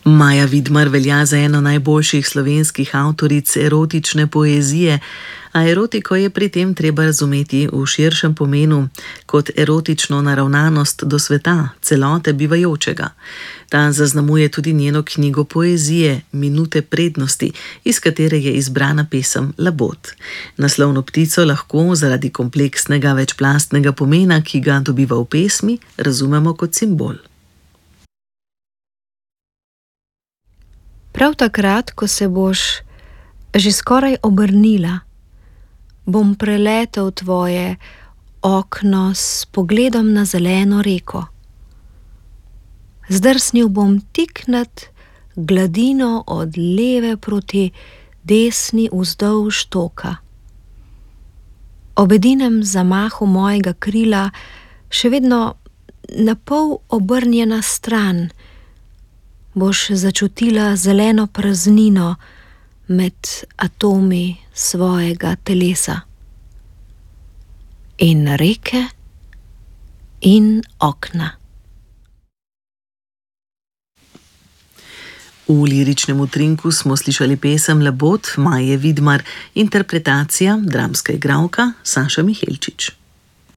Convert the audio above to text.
Maja Vidmar velja za eno najboljših slovenskih avtoric erotične poezije, a erotiko je pri tem treba razumeti v širšem pomenu, kot erotično naravnanost do sveta, celote bivajočega. Ta zaznamuje tudi njeno knjigo poezije Minute prednosti, iz katere je izbrana pesem Labod. Naslovno ptico lahko zaradi kompleksnega večplastnega pomena, ki ga dobiva v pesmi, razumemo kot simbol. Prav takrat, ko se boš že skoraj obrnila, bom preletel tvoje okno s pogledom na zeleno reko. Zdrsnil bom tik nad gladino od leve proti desni vzdolž toka. Ob edinem zamahu mojega krila še vedno na pol obrnjena stran, boš začutila zeleno praznino med atomi svojega telesa. In reke in okna. V liričnem utrinku smo slišali pesem Labod Maje Vidmar, interpretacija dramska igralka Saša Mihelčič.